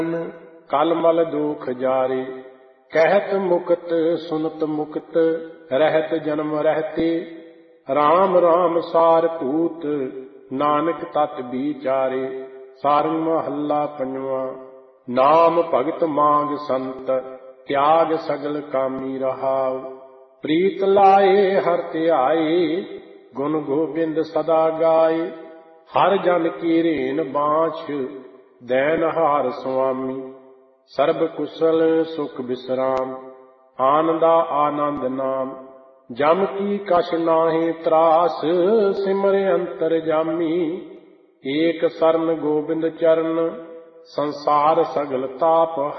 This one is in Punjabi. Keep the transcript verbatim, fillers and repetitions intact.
ਕਲ ਮਲ ਦੋਖ ਜਾਰੇ। ਕਹਿਤ ਮੁਕਤ ਸੁਨਤ ਮੁਕਤ ਰਹਿਤ ਜਨਮ ਰਹਿਤੇ। ਰਾਮ ਰਾਮ ਸਾਰ ਭੂਤ ਨਾਨਕ ਤਤ ਵਿਚਾਰੇ। ਸਾਰੰਗ ਮਹੱਲਾ ਪੰਜਵਾਂ। ਨਾਮ ਭਗਤ ਮਾਂਗ ਸੰਤ ਤਿਆਗ ਸਗਲ ਕਾਮੀ ਰਹਾਉ। ਪ੍ਰੀਤ ਲਾਏ ਹਰ ਧਿਆਏ ਗੁਣ ਗੋਬਿੰਦ ਸਦਾ ਗਾਏ। ਹਰ ਜਨ ਕੀ ਰੇਨ ਬਾਛ ਦੈਨ ਹਾਰ ਸੁਆਮੀ। ਸਰਬ ਕੁਸ਼ਲ ਸੁਖ ਵਿਸਰਾਮ ਆਨੰਦਾ ਆਨੰਦ ਨਾਮ। ਜਮ ਕੀ ਕਛ ਨਾਹੀ ਤਰਾਸ ਸਿਮਰ ਅੰਤਰ ਜਾਮੀ। ਏਕ ਸਰਨ ਗੋਬਿੰਦ ਚਰਨ ਸੰਸਾਰ ਸਗਲ ਤਾਪ